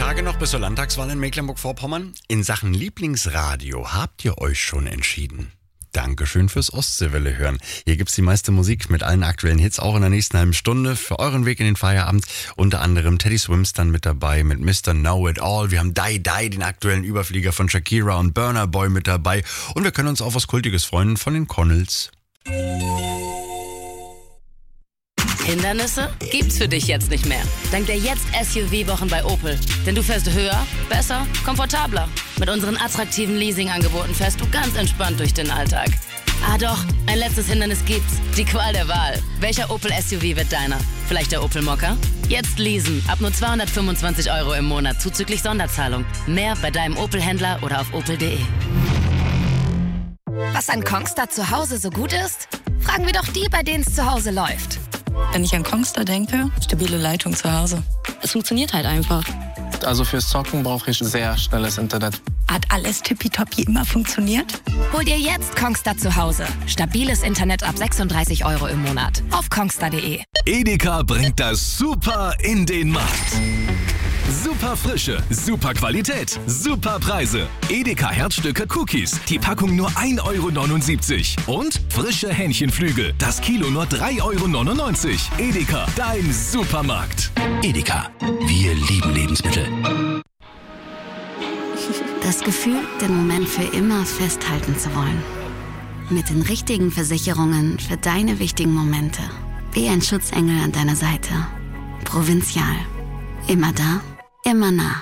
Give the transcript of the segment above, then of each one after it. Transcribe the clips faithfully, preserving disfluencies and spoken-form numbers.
Tage noch bis zur Landtagswahl in Mecklenburg-Vorpommern. In Sachen Lieblingsradio habt ihr euch schon entschieden. Dankeschön fürs Ostseewelle hören. Hier gibt's die meiste Musik mit allen aktuellen Hits, auch in der nächsten halben Stunde für euren Weg in den Feierabend. Unter anderem Teddy Swims dann mit dabei mit Mister Know It All. Wir haben Die Die, den aktuellen Überflieger von Shakira und Burna Boy mit dabei. Und wir können uns auf was Kultiges freuen von den Connells. Hindernisse gibt's für dich jetzt nicht mehr. Dank der Jetzt-S U V-Wochen bei Opel. Denn du fährst höher, besser, komfortabler. Mit unseren attraktiven Leasing-Angeboten fährst du ganz entspannt durch den Alltag. Ah doch, ein letztes Hindernis gibt's. Die Qual der Wahl. Welcher Opel S U V wird deiner? Vielleicht der Opel Mokka? Jetzt leasen. Ab nur zweihundertfünfundzwanzig Euro im Monat zuzüglich Sonderzahlung. Mehr bei deinem Opel-Händler oder auf opel punkt de. Was an Kongstar zu Hause so gut ist? Fragen wir doch die, bei denen es zu Hause läuft. Wenn ich an Kongstar denke, stabile Leitung zu Hause. Es funktioniert halt einfach. Also fürs Zocken brauche ich sehr schnelles Internet. Hat alles tippitoppi immer funktioniert? Hol dir jetzt Kongstar zu Hause. Stabiles Internet ab sechsunddreißig Euro im Monat. Auf kongstar punkt de. Edeka bringt das Super in den Markt. Super Frische, super Qualität, super Preise. Edeka Herzstücke Cookies, die Packung nur ein Euro neunundsiebzig. Und frische Hähnchenflügel, das Kilo nur drei Euro neunundneunzig. Edeka, dein Supermarkt. Edeka, wir lieben Lebensmittel. Das Gefühl, den Moment für immer festhalten zu wollen. Mit den richtigen Versicherungen für deine wichtigen Momente. Wie ein Schutzengel an deiner Seite. Provinzial. Immer da, immer nah.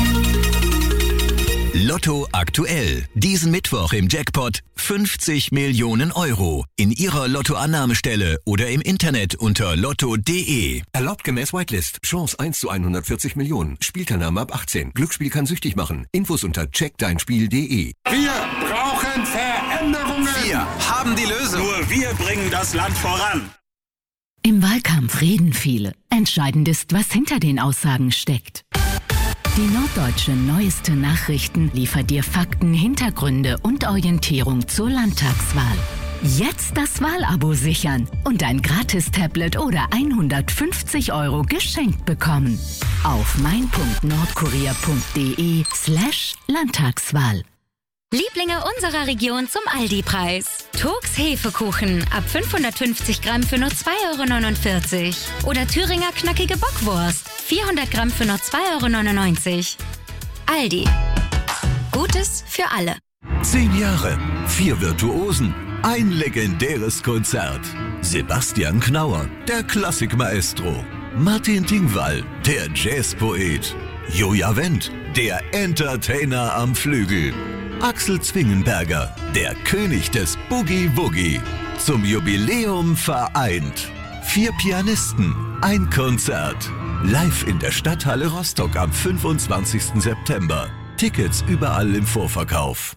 Lotto aktuell. Diesen Mittwoch im Jackpot fünfzig Millionen Euro. In Ihrer Lottoannahmestelle oder im Internet unter lotto punkt de. Erlaubt gemäß Whitelist. Chance eins zu hundertvierzig Millionen. Spielteilnahme ab achtzehn. Glücksspiel kann süchtig machen. Infos unter check dein spiel punkt de. Wir brauchen Veränderungen. Wir haben die Lösung. Nur wir bringen das Land voran. Im Wahlkampf reden viele. Entscheidend ist, was hinter den Aussagen steckt. Die Norddeutsche Neueste Nachrichten liefert dir Fakten, Hintergründe und Orientierung zur Landtagswahl. Jetzt das Wahlabo sichern und ein Gratis-Tablet oder hundertfünfzig Euro geschenkt bekommen. Auf mein punkt nordkurier punkt de slash Landtagswahl. Lieblinge unserer Region zum Aldi-Preis. Turks Hefekuchen ab fünfhundertfünfzig Gramm für nur zwei Euro neunundvierzig. Oder Thüringer knackige Bockwurst, vierhundert Gramm für nur zwei Euro neunundneunzig. Aldi. Gutes für alle. Zehn Jahre, vier Virtuosen, ein legendäres Konzert. Sebastian Knauer, der Klassikmaestro. Martin Dingwall, der Jazzpoet. Joja Wendt, der Entertainer am Flügel. Axel Zwingenberger, der König des Boogie-Woogie. Zum Jubiläum vereint. Vier Pianisten, ein Konzert. Live in der Stadthalle Rostock am fünfundzwanzigsten September. Tickets überall im Vorverkauf.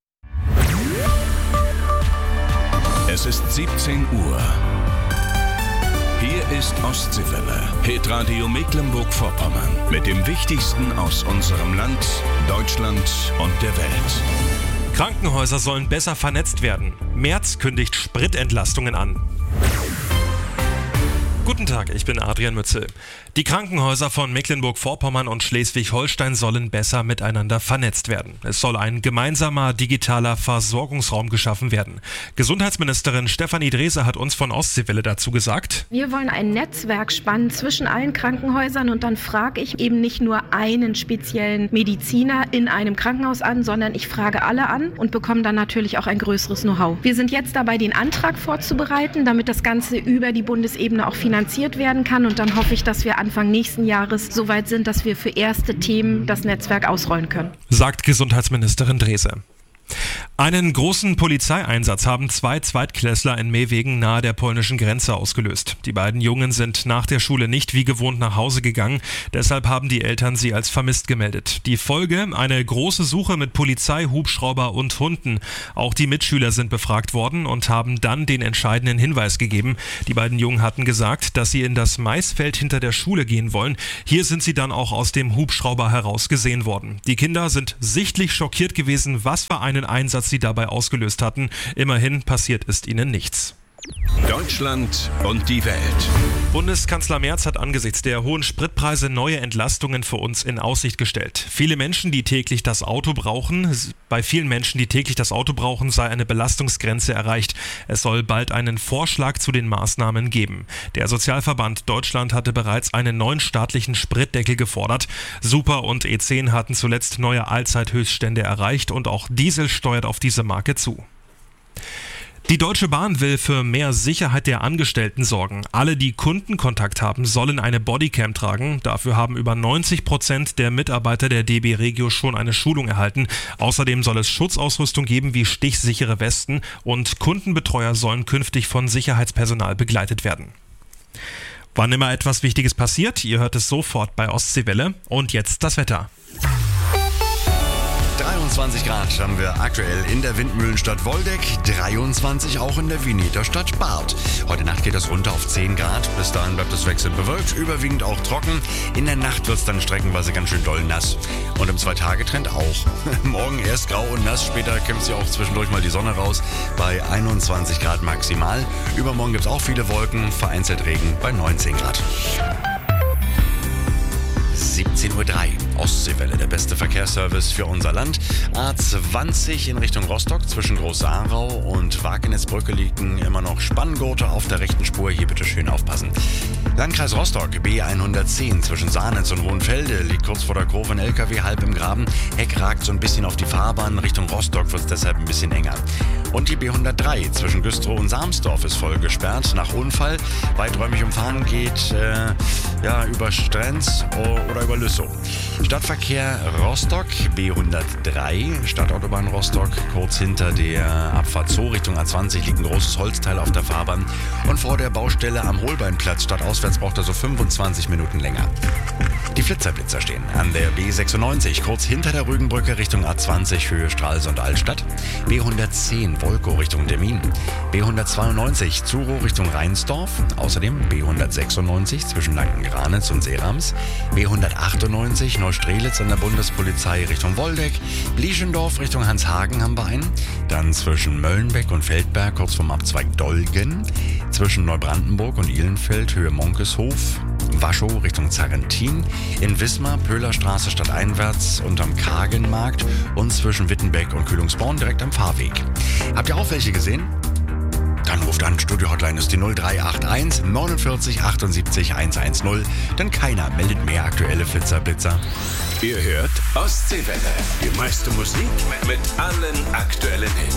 Es ist siebzehn Uhr. Hier ist Ostseewelle, Hitradio Mecklenburg-Vorpommern. Mit dem Wichtigsten aus unserem Land, Deutschland und der Welt. Krankenhäuser sollen besser vernetzt werden. Merz kündigt Spritentlastungen an. Guten Tag, ich bin Adrian Mützel. Die Krankenhäuser von Mecklenburg-Vorpommern und Schleswig-Holstein sollen besser miteinander vernetzt werden. Es soll ein gemeinsamer digitaler Versorgungsraum geschaffen werden. Gesundheitsministerin Stefanie Drese hat uns von Ostseewelle dazu gesagt: Wir wollen ein Netzwerk spannen zwischen allen Krankenhäusern und dann frage ich eben nicht nur einen speziellen Mediziner in einem Krankenhaus an, sondern ich frage alle an und bekomme dann natürlich auch ein größeres Know-how. Wir sind jetzt dabei, den Antrag vorzubereiten, damit das Ganze über die Bundesebene auch finanziert werden kann und dann hoffe ich, dass wir Anfang nächsten Jahres so weit sind, dass wir für erste Themen das Netzwerk ausrollen können. Sagt Gesundheitsministerin Drese. Einen großen Polizeieinsatz haben zwei Zweitklässler in Mehwegen nahe der polnischen Grenze ausgelöst. Die beiden Jungen sind nach der Schule nicht wie gewohnt nach Hause gegangen. Deshalb haben die Eltern sie als vermisst gemeldet. Die Folge: eine große Suche mit Polizei, Hubschrauber und Hunden. Auch die Mitschüler sind befragt worden und haben dann den entscheidenden Hinweis gegeben. Die beiden Jungen hatten gesagt, dass sie in das Maisfeld hinter der Schule gehen wollen. Hier sind sie dann auch aus dem Hubschrauber heraus gesehen worden. Die Kinder sind sichtlich schockiert gewesen, was für einen Einsatz sie dabei ausgelöst hatten. Immerhin passiert ist ihnen nichts. Deutschland und die Welt. Bundeskanzler Merz hat angesichts der hohen Spritpreise neue Entlastungen für uns in Aussicht gestellt. Viele Menschen, die täglich das Auto brauchen, bei vielen Menschen, die täglich das Auto brauchen, sei eine Belastungsgrenze erreicht. Es soll bald einen Vorschlag zu den Maßnahmen geben. Der Sozialverband Deutschland hatte bereits einen neuen staatlichen Spritdeckel gefordert. Super und E zehn hatten zuletzt neue Allzeithöchststände erreicht und auch Diesel steuert auf diese Marke zu. Die Deutsche Bahn will für mehr Sicherheit der Angestellten sorgen. Alle, die Kundenkontakt haben, sollen eine Bodycam tragen. Dafür haben über neunzig Prozent der Mitarbeiter der D B Regio schon eine Schulung erhalten. Außerdem soll es Schutzausrüstung geben wie stichsichere Westen und Kundenbetreuer sollen künftig von Sicherheitspersonal begleitet werden. Wann immer etwas Wichtiges passiert, ihr hört es sofort bei Ostseewelle. Und jetzt das Wetter. dreiundzwanzig Grad haben wir aktuell in der Windmühlenstadt Woldeck, dreiundzwanzig auch in der Venetastadt Barth. Heute Nacht geht es runter auf zehn Grad, bis dahin bleibt es wechselnd bewölkt, überwiegend auch trocken. In der Nacht wird es dann streckenweise ganz schön doll nass. Und im Zwei-Tage-Trend auch. Morgen erst grau und nass, später kämpft sie auch zwischendurch mal die Sonne raus bei einundzwanzig Grad maximal. Übermorgen gibt es auch viele Wolken, vereinzelt Regen bei neunzehn Grad. siebzehn Uhr drei, Ostseewelle, der beste Verkehrsservice für unser Land. A zwanzig in Richtung Rostock zwischen Groß-Saarau und Wagenitz-Brücke liegen immer noch Spanngurte auf der rechten Spur. Hier bitte schön aufpassen. Landkreis Rostock, B hundertzehn zwischen Sahnitz und Hohenfelde, liegt kurz vor der Kurve ein L K W halb im Graben. Heck ragt so ein bisschen auf die Fahrbahn. Richtung Rostock wird es deshalb ein bisschen enger. Und die B hundertdrei zwischen Güstrow und Sarmsdorf ist voll gesperrt nach Unfall. Weiträumig umfahren geht äh, ja, über Strenz oder über Lüssow. Stadtverkehr Rostock, B hundertdrei, Stadtautobahn Rostock, kurz hinter der Abfahrt Zoo Richtung A zwanzig liegt ein großes Holzteil auf der Fahrbahn. Und vor der Baustelle am Holbeinplatz stadtauswärts braucht er so fünfundzwanzig Minuten länger. Die Flitzerblitzer stehen an der B sechsundneunzig, kurz hinter der Rügenbrücke Richtung A zwanzig, Höhe Stralsund Altstadt. B hundertzehn, Wolkow Richtung Demmin. B hundertzweiundneunzig, Zuro Richtung Rheinsdorf. Außerdem B hundertsechsundneunzig zwischen Lanken-Granitz und Seerams. B hundertachtundneunzig, Neustrelitz an der Bundespolizei Richtung Woldeck. Blieschendorf Richtung Hanshagen haben wir einen. Dann zwischen Möllenbeck und Feldberg, kurz vom Abzweig Dolgen. Zwischen Neubrandenburg und Ihlenfeld, Höhe Monkeshof. Waschow Richtung Zarrentin. In Wismar, Pöhlerstraße stadteinwärts unterm Kagenmarkt. Und zwischen Wittenbeck und Kühlungsborn direkt am Fahrweg. Habt ihr auch welche gesehen? Dann ruft an, Studio-Hotline ist die null drei acht eins neunundvierzig achtundsiebzig hundertzehn. Denn keiner meldet mehr aktuelle Flitzerblitzer. Ihr hört Ostseewelle, die meiste Musik mit allen aktuellen Hits.